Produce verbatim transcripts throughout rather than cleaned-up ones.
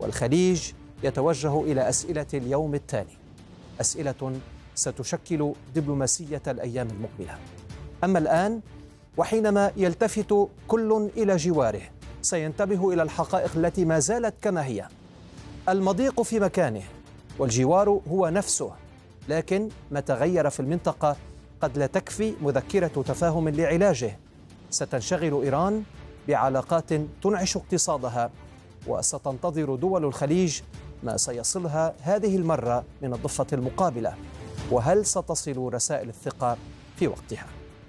والخليج يتوجه إلى أسئلة اليوم التالي، أسئلة ستشكل دبلوماسية الأيام المقبلة. أما الآن وحينما يلتفت كل إلى جواره سينتبه إلى الحقائق التي ما زالت كما هي. المضيق في مكانه والجوار هو نفسه، لكن ما تغير في المنطقة قد لا تكفي مذكرة تفاهم لعلاجه. ستنشغل إيران بعلاقات تنعش اقتصادها، وستنتظر دول الخليج ما سيصلها هذه المرة من الضفة المقابلة، وهل ستصل رسائل الثقة في وقتها؟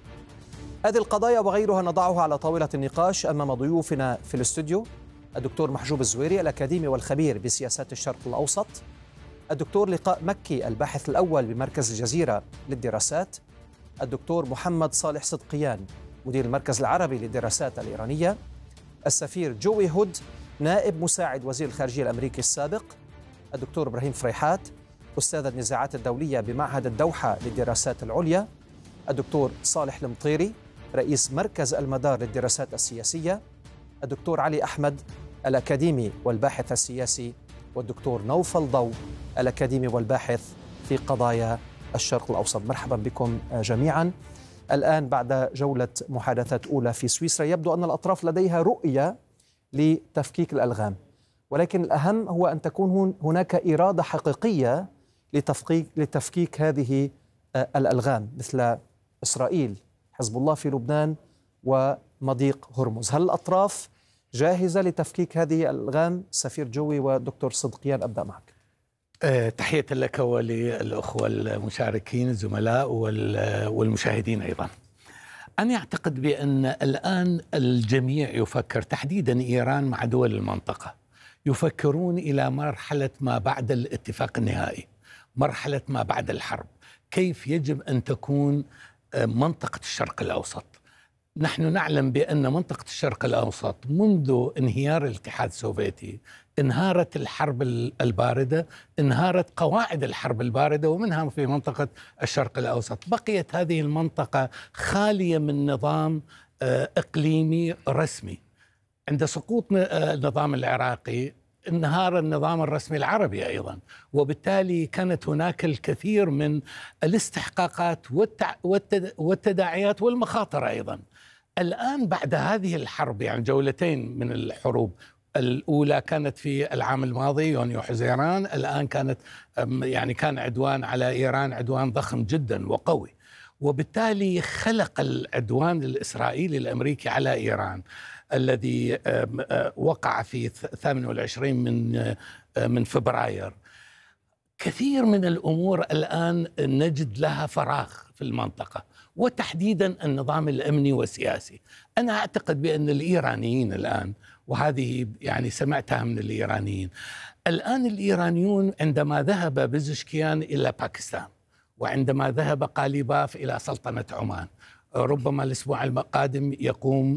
هذه القضايا وغيرها نضعها على طاولة النقاش أمام ضيوفنا في الاستوديو: الدكتور محجوب الزويري الأكاديمي والخبير بسياسات الشرق الأوسط، الدكتور لقاء مكي الباحث الأول بمركز الجزيرة للدراسات، الدكتور محمد صالح صدقيان مدير المركز العربي للدراسات الإيرانية، السفير جوي هود نائب مساعد وزير الخارجية الأمريكي السابق، الدكتور إبراهيم فريحات أستاذ النزاعات الدولية بمعهد الدوحة للدراسات العليا، الدكتور صالح المطيري رئيس مركز المدار للدراسات السياسية، الدكتور علي أحمد الأكاديمي والباحث السياسي، والدكتور نوفل ضوء الأكاديمي والباحث في قضايا الشرق الأوسط. مرحبا بكم جميعا. الآن بعد جولة محادثات أولى في سويسرا يبدو أن الأطراف لديها رؤية لتفكيك الألغام، ولكن الأهم هو أن تكون هناك إرادة حقيقية لتفكيك لتفكيك هذه الألغام، مثل إسرائيل، حزب الله في لبنان، ومضيق هرمز. هل الأطراف جاهزة لتفكيك هذه الألغام؟ سفير جوي ودكتور صدقيان، أبدأ معك. أه تحية لك وللأخوة المشاركين الزملاء والمشاهدين أيضا. أنا أعتقد بأن الآن الجميع يفكر، تحديدا إيران مع دول المنطقة، يفكرون إلى مرحلة ما بعد الاتفاق النهائي، مرحلة ما بعد الحرب، كيف يجب أن تكون منطقة الشرق الأوسط. نحن نعلم بأن منطقة الشرق الأوسط منذ انهيار الاتحاد السوفيتي انهارت الحرب الباردة، انهارت قواعد الحرب الباردة، ومنها في منطقة الشرق الأوسط. بقيت هذه المنطقة خالية من نظام إقليمي رسمي. عند سقوط النظام العراقي انهار النظام الرسمي العربي أيضا، وبالتالي كانت هناك الكثير من الاستحقاقات والتداعيات والمخاطر أيضا. الآن بعد هذه الحرب، يعني جولتين من الحروب، الأولى كانت في العام الماضي يونيو حزيران، الآن كانت يعني كان عدوان على إيران عدوان ضخم جدا وقوي، وبالتالي خلق العدوان الإسرائيلي الأمريكي على إيران الذي وقع في ثمانية وعشرين من من فبراير. كثير من الأمور الآن نجد لها فراغ في المنطقة، وتحديدا النظام الأمني والسياسي. أنا أعتقد بأن الإيرانيين الآن، وهذه يعني سمعتها من الإيرانيين، الآن الإيرانيون عندما ذهب بزشكيان إلى باكستان، وعندما ذهب قاليباف إلى سلطنة عمان، ربما الأسبوع القادم يقوم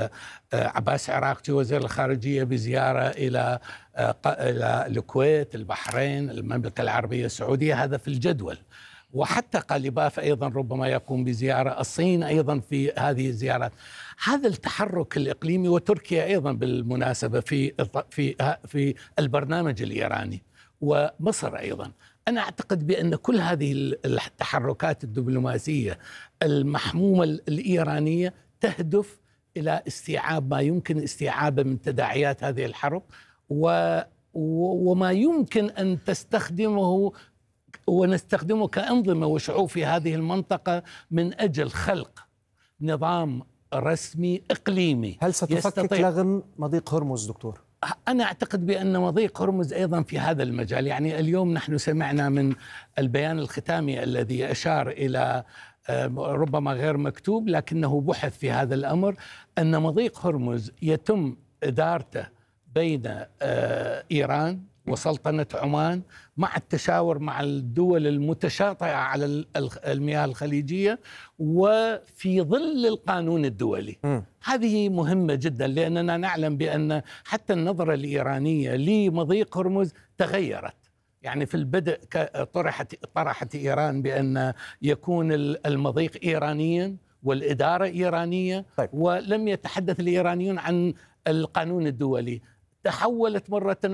عباس عراقجي وزير الخارجية بزيارة إلى إلى الكويت، البحرين، المملكة العربية السعودية، هذا في الجدول. وحتى قاليباف أيضا ربما يقوم بزيارة، الصين أيضا في هذه الزيارات. هذا التحرك الإقليمي، وتركيا أيضا بالمناسبة في في في البرنامج الإيراني، ومصر أيضا. أنا أعتقد بأن كل هذه التحركات الدبلوماسية المحمومة الإيرانية تهدف إلى استيعاب ما يمكن استيعابه من تداعيات هذه الحرب، و وما يمكن أن تستخدمه ونستخدمه كأنظمة وشعوب في هذه المنطقة من أجل خلق نظام رسمي إقليمي. هل ستفكك لغم مضيق هرمز دكتور؟ أنا أعتقد بأن مضيق هرمز أيضا في هذا المجال. يعني اليوم نحن سمعنا من البيان الختامي الذي أشار إلى ربما غير مكتوب لكنه بحث في هذا الأمر، أن مضيق هرمز يتم إدارته بين إيران وسلطنة عمان مع التشاور مع الدول المتشاطئة على المياه الخليجية، وفي ظل القانون الدولي. م. هذه مهمة جدا، لأننا نعلم بأن حتى النظرة الإيرانية لمضيق هرمز تغيرت. يعني في البدء طرحت طرحت إيران بأن يكون المضيق إيرانيا والإدارة إيرانية. طيب. ولم يتحدث الإيرانيون عن القانون الدولي. تحولت مرة